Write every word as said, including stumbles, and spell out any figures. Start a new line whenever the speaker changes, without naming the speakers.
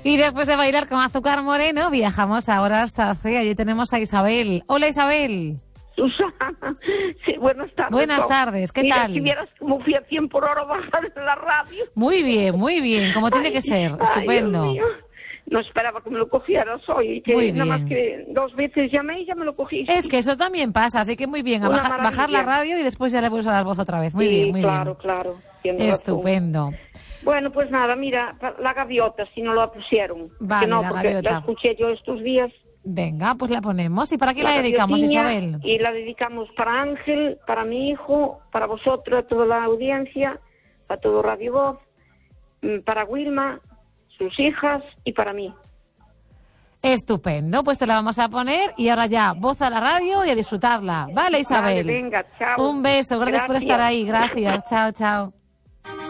Y después de bailar con Azúcar Moreno, viajamos ahora hasta C E A. Allí tenemos a Isabel. Hola, Isabel.
Susana, sí, buenas tardes.
Buenas tardes, ¿qué
Mira,
tal?
si vieras cómo fui a cien por hora bajar en la radio.
Muy bien, muy bien, como tiene
Ay,
que ser,
ay,
estupendo.
Dios mío. No esperaba que me lo cogieras hoy, que
Muy
nada
bien.
más que dos veces llamé y ya me lo cogiste.
Es que eso también pasa, así que muy bien, a
Una
baja-
maravilla.
bajar la radio y después ya le puedes dar voz otra vez. Muy
Sí,
bien, muy
claro,
bien.
claro, tienes razón.
Estupendo.
Bueno, pues nada, mira, pa- la gaviota, si no la pusieron.
Vale,
que no,
la
porque
gaviota.
la escuché yo estos días.
Venga, pues la ponemos. ¿Y para qué la,
La
dedicamos,
gaviotiña,
Isabel?
Y la dedicamos para Ángel, para mi hijo, para vosotros, a toda la audiencia, para todo Radio Voz, mm, para Wilma, sus hijas y para mí.
Estupendo, pues te la vamos a poner y ahora ya, voz a la radio y a disfrutar,la. Vale, Isabel.
Vale, venga, chao.
Un beso, gracias, por
Gracias.
estar ahí, gracias, chao, chao.